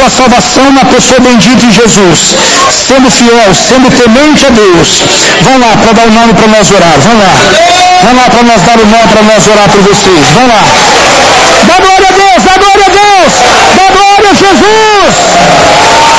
sua salvação na pessoa bendita de Jesus, sendo fiel, sendo temente a Deus. Vão lá para dar o nome para nós orar. Vão lá para nós dar o nome para nós orar por vocês. Vão lá. Dá